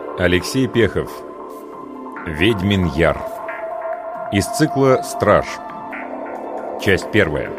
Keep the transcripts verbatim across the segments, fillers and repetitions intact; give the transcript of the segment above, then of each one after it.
Алексей Пехов. Ведьмин Яр. Из цикла «Страж». Часть первая.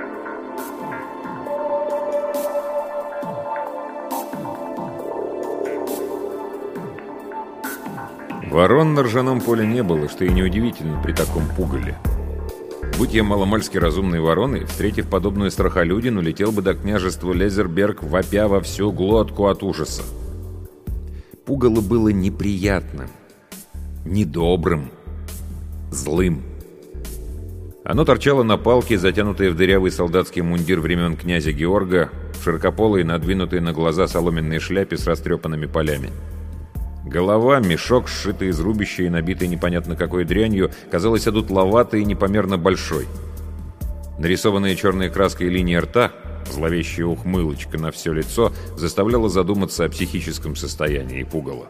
Ворон на ржаном поле не было, что и неудивительно при таком пугале. Будь я маломальски разумной вороной, встретив подобную страхолюдину, летел бы до княжества Лезерберг, вопя во всю глотку от ужаса. Пугало было неприятным, недобрым, злым. Оно торчало на палке, затянутое в дырявый солдатский мундир времен князя Георга, в широкополой, надвинутой на глаза соломенной шляпе с растрепанными полями. Голова, мешок, сшитый из рубища и набитый непонятно какой дрянью, казалась одутловатой и непомерно большой. Нарисованная черной краской линия рта, зловещая ухмылочка на все лицо, заставляла задуматься о психическом состоянии пугала.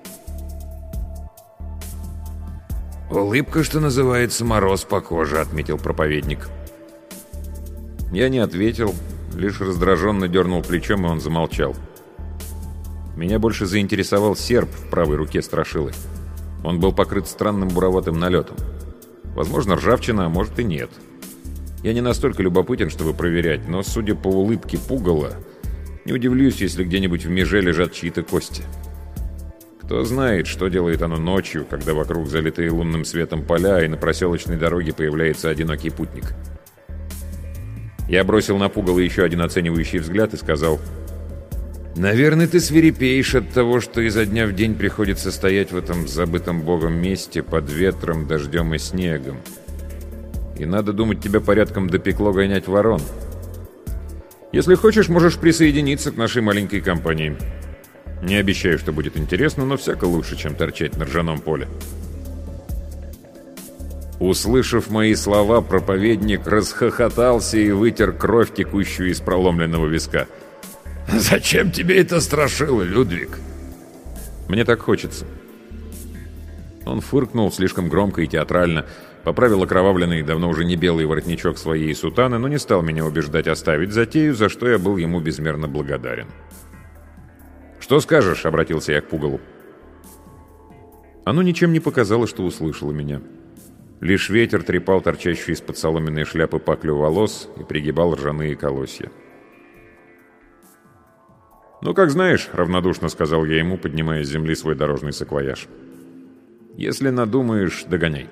«Улыбка, что называется, мороз по коже», — отметил проповедник. Я не ответил, лишь раздраженно дернул плечом, и он замолчал. Меня больше заинтересовал серп в правой руке страшилы. Он был покрыт странным буроватым налетом. Возможно, ржавчина, а может и нет. Я не настолько любопытен, чтобы проверять, но, судя по улыбке пугала, не удивлюсь, если где-нибудь в меже лежат чьи-то кости. Кто знает, что делает оно ночью, когда вокруг залитые лунным светом поля, и на проселочной дороге появляется одинокий путник. Я бросил на пугало еще один оценивающий взгляд и сказал: «Наверное, ты свирепеешь от того, что изо дня в день приходится стоять в этом забытом богом месте под ветром, дождем и снегом. И надо думать, тебя порядком допекло гонять ворон. Если хочешь, можешь присоединиться к нашей маленькой компании. Не обещаю, что будет интересно, но всяко лучше, чем торчать на ржаном поле». Услышав мои слова, проповедник расхохотался и вытер кровь, текущую из проломленного виска. «Зачем тебе это страшило, Людвиг?» «Мне так хочется». Он фыркнул слишком громко и театрально, поправил окровавленный, давно уже не белый воротничок своей сутаны, но не стал меня убеждать оставить затею, за что я был ему безмерно благодарен. «Что скажешь?» — обратился я к пугалу. Оно ничем не показало, что услышало меня. Лишь ветер трепал торчащую из-под соломенной шляпы паклю волос и пригибал ржаные колосья. «Ну, как знаешь», — равнодушно сказал я ему, поднимая с земли свой дорожный саквояж. «Если надумаешь, догоняй».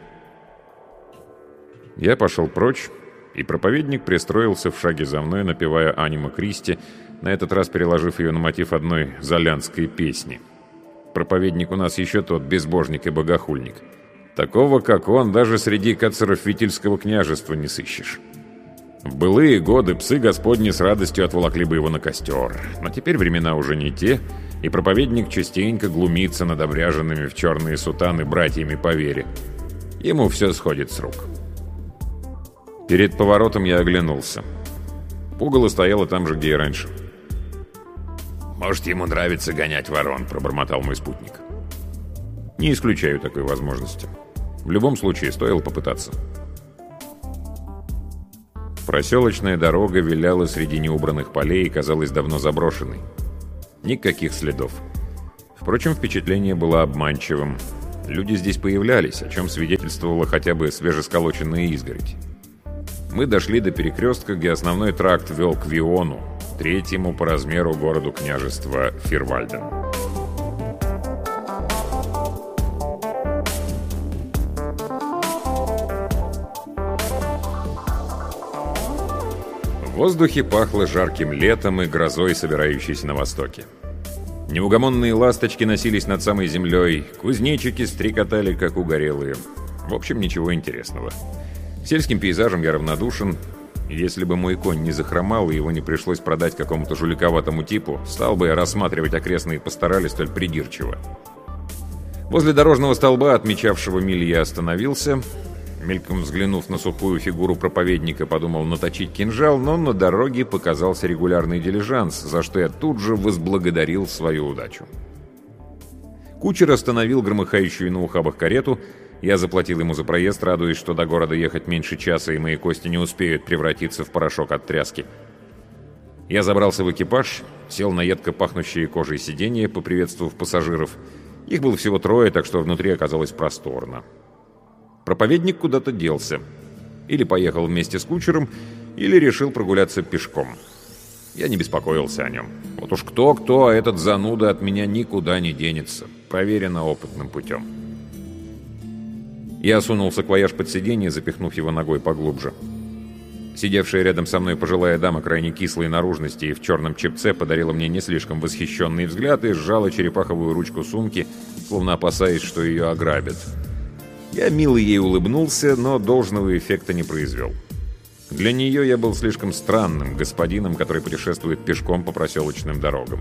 Я пошел прочь, и проповедник пристроился в шаге за мной, напевая «Анима Кристи», на этот раз переложив ее на мотив одной золянской песни. Проповедник у нас еще тот безбожник и богохульник. Такого, как он, даже среди кацеров Витильского княжества не сыщешь. В былые годы псы Господни с радостью отволокли бы его на костер. Но теперь времена уже не те, и проповедник частенько глумится над обряженными в черные сутаны братьями по вере. Ему все сходит с рук. Перед поворотом я оглянулся. Пугало стояло там же, где и раньше. «Может, ему нравится гонять ворон», — пробормотал мой спутник. «Не исключаю такой возможности. В любом случае, стоило попытаться». Проселочная дорога виляла среди неубранных полей и казалась давно заброшенной. Никаких следов. Впрочем, впечатление было обманчивым. Люди здесь появлялись, о чем свидетельствовала хотя бы свежесколоченная изгородь. Мы дошли до перекрестка, где основной тракт вел к Виону, третьему по размеру городу княжества Фирвальден. В воздухе пахло жарким летом и грозой, собирающейся на востоке. Неугомонные ласточки носились над самой землей, кузнечики стрекотали, как угорелые. В общем, ничего интересного. К сельским пейзажам я равнодушен. Если бы мой конь не захромал и его не пришлось продать какому-то жуликоватому типу, стал бы я рассматривать окрестные пасторали столь придирчиво. Возле дорожного столба, отмечавшего мили, я остановился. Мельком взглянув на сухую фигуру проповедника, подумал наточить кинжал, но на дороге показался регулярный дилижанс, за что я тут же возблагодарил свою удачу. Кучер остановил громыхающую на ухабах карету. Я заплатил ему за проезд, радуясь, что до города ехать меньше часа, и мои кости не успеют превратиться в порошок от тряски. Я забрался в экипаж, сел на едко пахнущее кожей сиденье, поприветствовав пассажиров, Их было всего трое, так что внутри оказалось просторно. Проповедник куда-то делся. Или поехал вместе с кучером, или решил прогуляться пешком. Я не беспокоился о нем. Вот уж кто-кто, а этот зануда от меня никуда не денется. Проверено опытным путем. Я сунул саквояж под сиденье, запихнув его ногой поглубже. Сидевшая рядом со мной пожилая дама крайне кислой наружности и в черном чепце подарила мне не слишком восхищенный взгляд и сжала черепаховую ручку сумки, словно опасаясь, что ее ограбят. Я мило ей улыбнулся, но должного эффекта не произвел. Для нее я был слишком странным господином, который путешествует пешком по проселочным дорогам.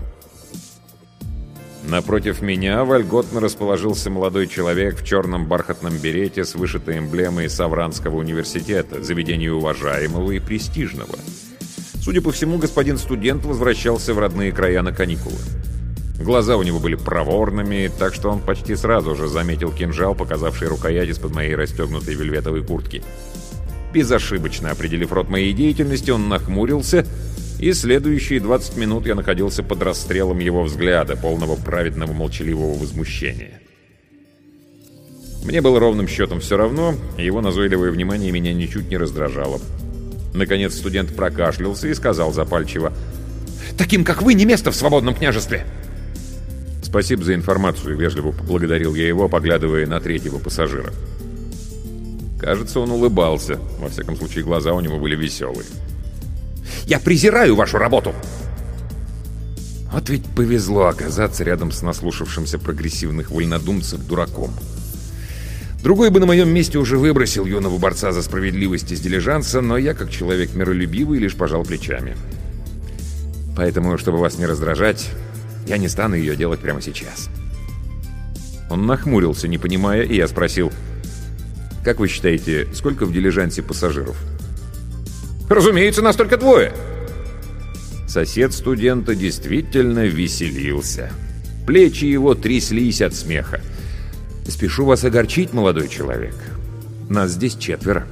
Напротив меня вольготно расположился молодой человек в черном бархатном берете с вышитой эмблемой Савранского университета, заведения уважаемого и престижного. Судя по всему, господин студент возвращался в родные края на каникулы. Глаза у него были проворными, так что он почти сразу же заметил кинжал, показавший рукоять из-под моей расстегнутой вельветовой куртки. Безошибочно определив род моей деятельности, он нахмурился, и следующие двадцать минут я находился под расстрелом его взгляда, полного праведного молчаливого возмущения. Мне было ровным счетом все равно, и его назойливое внимание меня ничуть не раздражало. Наконец студент прокашлялся и сказал запальчиво: «Таким, как вы, не место в свободном княжестве!» «Спасибо за информацию», — вежливо поблагодарил я его, поглядывая на третьего пассажира. Кажется, он улыбался. Во всяком случае, глаза у него были веселые. «Я презираю вашу работу!» Вот ведь повезло оказаться рядом с наслушавшимся прогрессивных вольнодумцев дураком. Другой бы на моем месте уже выбросил юного борца за справедливость из дилижанса, но я, как человек миролюбивый, лишь пожал плечами. Поэтому, чтобы вас не раздражать, я не стану ее делать прямо сейчас. Он нахмурился, не понимая, и я спросил: «Как вы считаете, сколько в дилижансе пассажиров?» «Разумеется, нас только двое!» Сосед студента действительно веселился. Плечи его тряслись от смеха. «Спешу вас огорчить, молодой человек. Нас здесь четверо».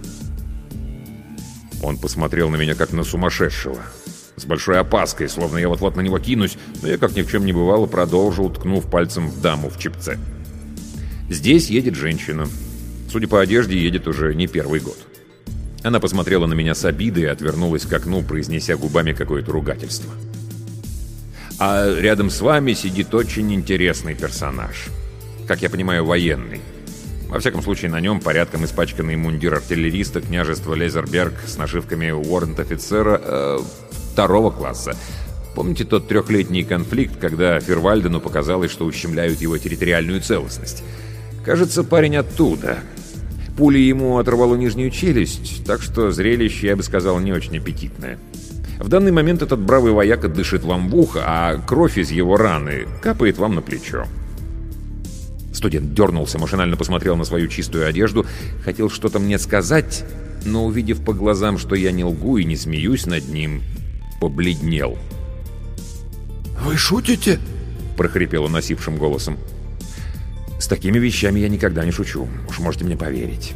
Он посмотрел на меня как на сумасшедшего, с большой опаской, словно я вот-вот на него кинусь, но я, как ни в чем не бывало, продолжил, ткнув пальцем в даму в чепце. «Здесь едет женщина. Судя по одежде, едет уже не первый год». Она посмотрела на меня с обидой и отвернулась к окну, произнеся губами какое-то ругательство. «А рядом с вами сидит очень интересный персонаж. Как я понимаю, военный. Во всяком случае, на нем порядком испачканный мундир артиллериста княжества Лезерберг с нашивками уоррент-офицера э, второго класса. Помните тот трехлетний конфликт, когда Фирвальдену показалось, что ущемляют его территориальную целостность? Кажется, парень оттуда. Пулей ему оторвало нижнюю челюсть, так что зрелище, я бы сказал, не очень аппетитное. В данный момент этот бравый вояка дышит вам в ухо, а кровь из его раны капает вам на плечо». Студент дернулся, машинально посмотрел на свою чистую одежду, хотел что-то мне сказать, но, увидев по глазам, что я не лгу и не смеюсь над ним, побледнел. «Вы шутите?» — прохрипел он осипшим голосом. «С такими вещами я никогда не шучу, уж можете мне поверить».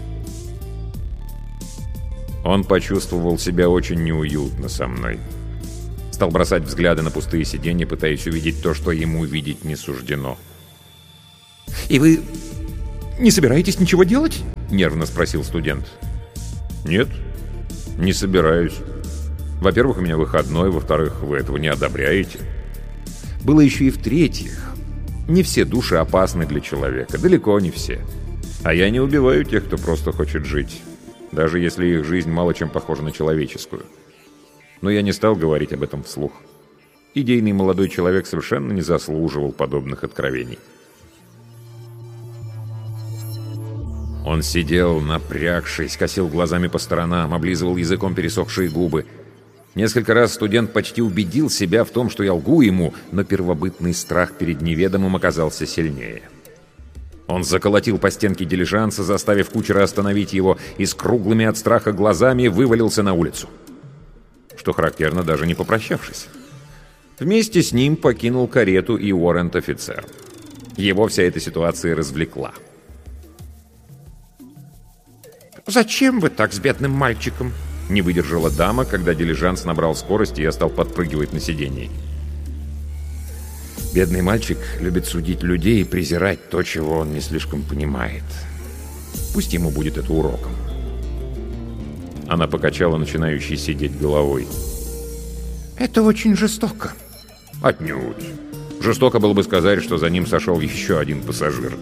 Он почувствовал себя очень неуютно со мной. Стал бросать взгляды на пустые сиденья, пытаясь увидеть то, что ему видеть не суждено. «И вы не собираетесь ничего делать?» — нервно спросил студент. «Нет, не собираюсь. Во-первых, у меня выходной, во-вторых, вы этого не одобряете. Было еще и в-третьих. Не все души опасны для человека, далеко не все. А я не убиваю тех, кто просто хочет жить, даже если их жизнь мало чем похожа на человеческую». Но я не стал говорить об этом вслух. Идейный молодой человек совершенно не заслуживал подобных откровений. Он сидел, напрягшись, косил глазами по сторонам, облизывал языком пересохшие губы. Несколько раз студент почти убедил себя в том, что я лгу ему, но первобытный страх перед неведомым оказался сильнее. Он заколотил по стенке дилижанса, заставив кучера остановить его, и с круглыми от страха глазами вывалился на улицу. Что характерно, даже не попрощавшись. Вместе с ним покинул карету и уоррент-офицер. Его вся эта ситуация развлекла. «Зачем вы так с бедным мальчиком?» — не выдержала дама, когда дилижанс набрал скорость, и я стал подпрыгивать на сиденье. Бедный мальчик любит судить людей и презирать то, чего он не слишком понимает. Пусть ему будет это уроком. Она покачала начинающей сидеть головой. «Это очень жестоко». «Отнюдь. Жестоко было бы сказать, что за ним сошел еще один пассажир».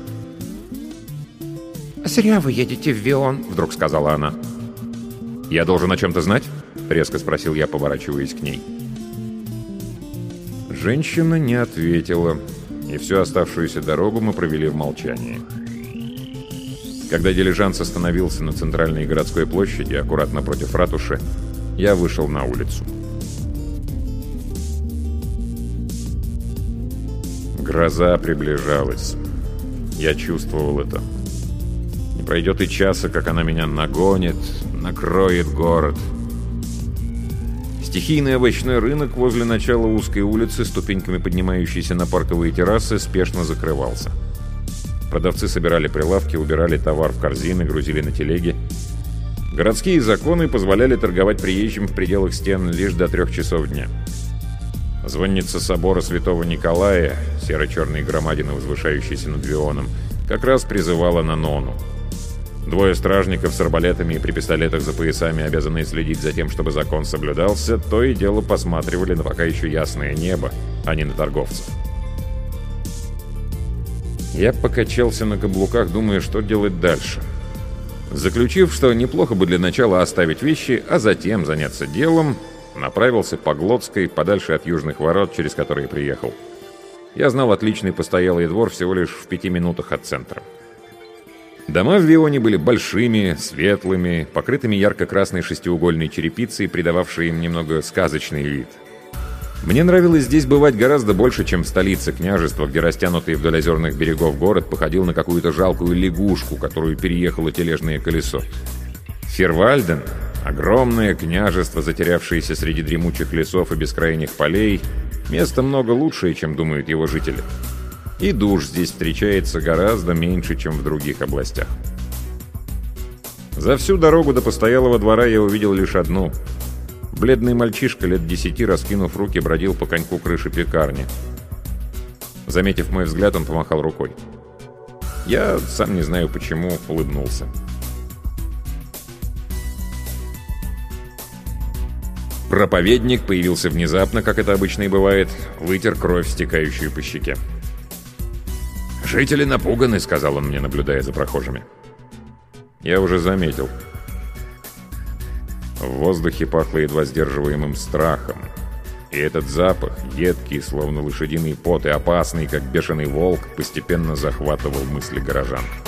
«Зря вы едете в Вион», — вдруг сказала она. «Я должен о чем-то знать?» — резко спросил я, поворачиваясь к ней. Женщина не ответила, и всю оставшуюся дорогу мы провели в молчании. Когда дилижанс остановился на центральной городской площади, аккуратно напротив ратуши, я вышел на улицу. Гроза приближалась. Я чувствовал это. Не пройдет и часа, как она меня нагонит, накроет город. Стихийный овощной рынок возле начала узкой улицы, ступеньками поднимающейся на парковые террасы, спешно закрывался. Продавцы собирали прилавки, убирали товар в корзины, грузили на телеги. Городские законы позволяли торговать приезжим в пределах стен лишь до трех часов дня. Звонница собора Святого Николая, серо-черные громадины, возвышающиеся над Вионом, как раз призывала на нону. Двое стражников с арбалетами и при пистолетах за поясами, обязанные следить за тем, чтобы закон соблюдался, то и дело посматривали на пока еще ясное небо, а не на торговцев. Я покачался на каблуках, думая, что делать дальше. Заключив, что неплохо бы для начала оставить вещи, а затем заняться делом, направился по Глотской, подальше от южных ворот, через которые приехал. Я знал отличный постоялый двор всего лишь в пяти минутах от центра. Дома в Вионе были большими, светлыми, покрытыми ярко-красной шестиугольной черепицей, придававшей им немного сказочный вид. Мне нравилось здесь бывать гораздо больше, чем в столице княжества, где растянутый вдоль озерных берегов город походил на какую-то жалкую лягушку, которую переехало тележное колесо. Фервальден — огромное княжество, затерявшееся среди дремучих лесов и бескрайних полей, место много лучшее, чем думают его жители. И душ здесь встречается гораздо меньше, чем в других областях. За всю дорогу до постоялого двора я увидел лишь одну. Бледный мальчишка лет десяти, раскинув руки, бродил по коньку крыши пекарни. Заметив мой взгляд, он помахал рукой. Я, сам не знаю почему, улыбнулся. Проповедник появился внезапно, как это обычно и бывает, вытер кровь, стекающую по щеке. «Жители напуганы», — сказал он мне, наблюдая за прохожими. Я уже заметил. В воздухе пахло едва сдерживаемым страхом. И этот запах, едкий, словно лошадиный пот, и опасный, как бешеный волк, постепенно захватывал мысли горожан.